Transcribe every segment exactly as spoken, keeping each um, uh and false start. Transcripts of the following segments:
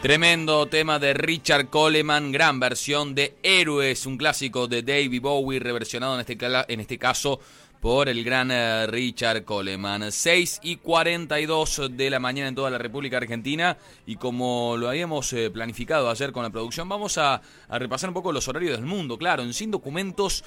Tremendo tema de Richard Coleman, gran versión de Héroes, un clásico de David Bowie, reversionado en este, en este caso por el gran uh, Richard Coleman. seis y cuarenta y dos de la mañana en toda la República Argentina, y como lo habíamos eh, planificado ayer con la producción, vamos a, a repasar un poco los horarios del mundo. Claro, en Sin Documentos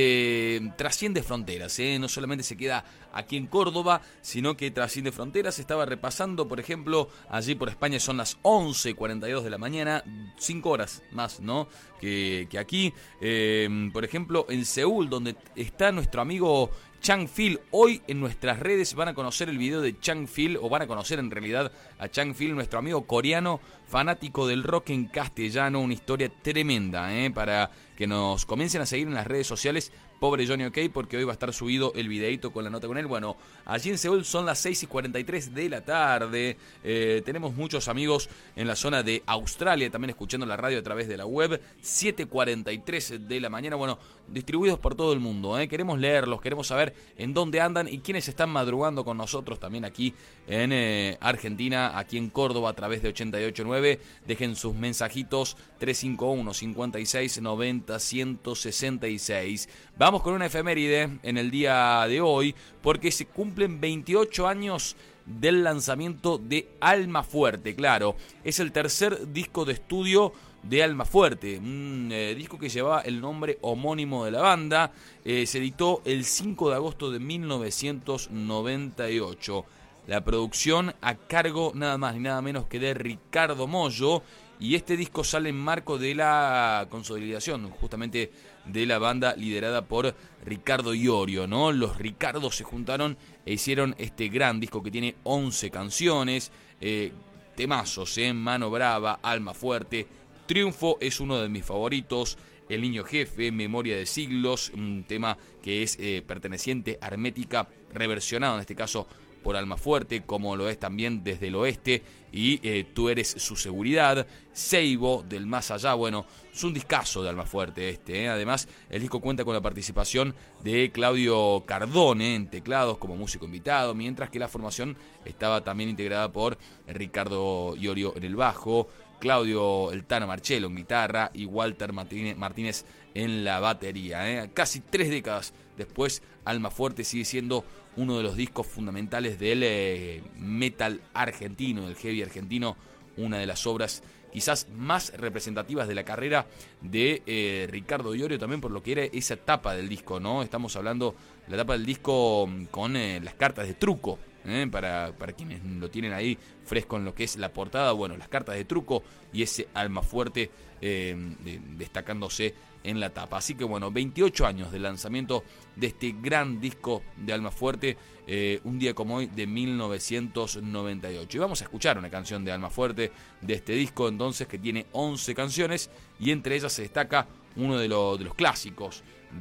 eh, trasciende fronteras, eh, no solamente se queda aquí en Córdoba, sino que trasciende fronteras. Estaba repasando, por ejemplo, allí por España son las once y cuarenta y dos de la mañana, cinco horas más, ¿no? Que, que aquí, eh, por ejemplo, en Seúl, donde está nuestro amigo Chang Phil. Hoy en nuestras redes van a conocer el video de Chang Phil, o van a conocer en realidad a Chang Phil, nuestro amigo coreano, fanático del rock en castellano. Una historia tremenda, ¿eh? Para que nos comiencen a seguir en las redes sociales. Pobre Johnny OK, porque hoy va a estar subido el videito con la nota con él. Bueno, allí en Seúl son las seis y cuarenta y tres de la tarde. Eh, tenemos muchos amigos en la zona de Australia, también escuchando la radio a través de la web. siete y cuarenta y tres de la mañana. Bueno, distribuidos por todo el mundo, ¿eh? Queremos leerlos, queremos saber en dónde andan y quiénes están madrugando con nosotros también aquí en eh, Argentina, aquí en Córdoba a través de ochenta y ocho punto nueve. Dejen sus mensajitos tres cinco uno, cincuenta y seis, noventa, ciento sesenta y seis. Vamos con una efeméride en el día de hoy, porque se cumplen veintiocho años del lanzamiento de Almafuerte. Claro, es el tercer disco de estudio de Almafuerte, un eh, disco que llevaba el nombre homónimo de la banda. Eh, se editó el cinco de agosto de mil novecientos noventa y ocho. La producción a cargo nada más ni nada menos que de Ricardo Mollo, y este disco sale en marco de la consolidación justamente de la banda liderada por Ricardo Iorio, ¿no? Los Ricardos se juntaron e hicieron este gran disco que tiene once canciones, eh, temazos, ¿eh? Mano Brava, Almafuerte, Triunfo es uno de mis favoritos, El Niño Jefe, Memoria de Siglos, un tema que es eh, perteneciente a Hermética, reversionado en este caso por Almafuerte, como lo es también Desde el Oeste y eh, Tú Eres Su Seguridad, Seibo, Del Más Allá. Bueno, es un discazo de Almafuerte este, ¿eh? Además, el disco cuenta con la participación de Claudio Cardone en teclados como músico invitado, mientras que la formación estaba también integrada por Ricardo Iorio en el bajo, Claudio El Tano Marcello en guitarra y Walter Martínez en la batería, ¿eh? Casi tres décadas después, Almafuerte sigue siendo uno de los discos fundamentales del eh, metal argentino, del heavy argentino, una de las obras quizás más representativas de la carrera de eh, Ricardo Iorio, también por lo que era esa etapa del disco, ¿no? Estamos hablando de la etapa del disco con eh, las cartas de truco, ¿eh? para, para quienes lo tienen ahí fresco en lo que es la portada, bueno, las cartas de truco y ese Almafuerte eh, de, destacándose en la tapa. Así que bueno, veintiocho años del lanzamiento de este gran disco de Almafuerte, eh, un día como hoy de mil novecientos noventa y ocho. Y vamos a escuchar una canción de Almafuerte de este disco entonces, que tiene once canciones, y entre ellas se destaca uno de, lo, de los clásicos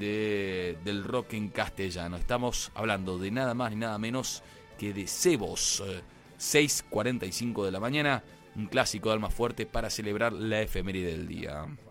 de, del rock en castellano. Estamos hablando de nada más ni nada menos que de Cebos. eh, seis y cuarenta y cinco de la mañana, un clásico de Almafuerte para celebrar la efeméride del día.